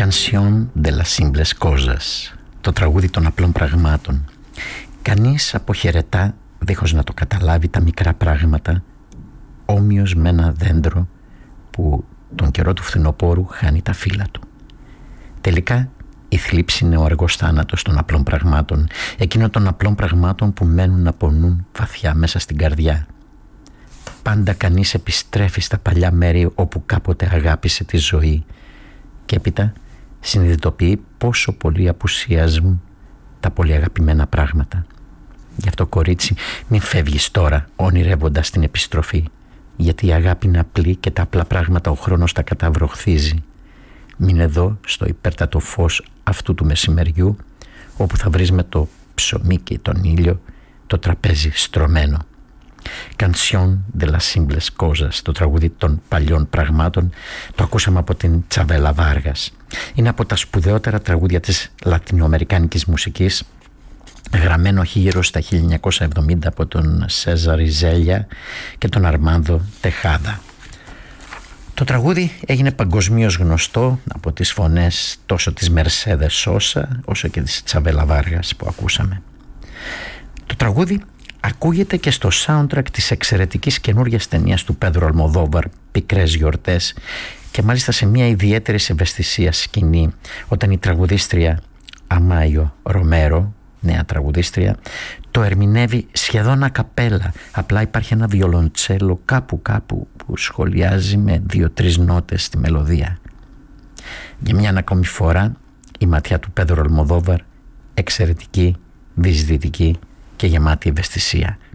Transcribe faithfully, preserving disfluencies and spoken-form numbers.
Canción de las simples cosas, το τραγούδι των απλών πραγμάτων. Κανείς αποχαιρετά δίχως να το καταλάβει τα μικρά πράγματα, όμοιος με ένα δέντρο που τον καιρό του φθινοπόρου χάνει τα φύλλα του. Τελικά η θλίψη είναι ο αργός θάνατος των απλών πραγμάτων, εκείνων των απλών πραγμάτων που μένουν να πονούν βαθιά μέσα στην καρδιά. Πάντα κανείς επιστρέφει στα παλιά μέρη όπου κάποτε αγάπησε τη ζωή και έπειτα συνειδητοποιεί πόσο πολύ απουσιάζουν τα πολύ αγαπημένα πράγματα. Γι' αυτό, κορίτσι, μην φεύγεις τώρα ονειρεύοντας την επιστροφή, γιατί η αγάπη είναι απλή και τα απλά πράγματα ο χρόνος τα καταβροχθίζει. Μείνε εδώ στο υπέρτατο φως αυτού του μεσημεριού, όπου θα βρεις με το ψωμί και τον ήλιο το τραπέζι στρωμένο. Canción de las simples cosas, το τραγούδι των παλιών πραγμάτων, το ακούσαμε από την Τσαβέλα Βάργας. Είναι από τα σπουδαιότερα τραγούδια της λατινοαμερικάνικης μουσικής, γραμμένο γύρω στα χίλια εννιακόσια εβδομήντα από τον Σέζαρ Ιζέλια και τον Αρμάνδο Τεχάδα. Το τραγούδι έγινε παγκοσμίως γνωστό από τις φωνές τόσο της Μερσέδες Σόσα όσο και της Τσαβέλα Βάργας που ακούσαμε. Το τραγούδι ακούγεται και στο soundtrack της εξαιρετικής καινούργιας ταινίας του Πέδρο Αλμοδόβαρ, Πικρές γιορτές, και μάλιστα σε μια ιδιαίτερη ευαισθησία σκηνή, όταν η τραγουδίστρια Αμάιο Ρομέρο, νέα τραγουδίστρια, το ερμηνεύει σχεδόν ακαπέλα. Απλά υπάρχει ένα βιολοντσέλο κάπου κάπου που σχολιάζει με δύο-τρεις νότες τη μελωδία. Για μια ακόμη φορά η ματιά του Πέδρο Αλμοδόβαρ, εξαιρετική, διεισδυτική και γεμάτη ευαισθησία.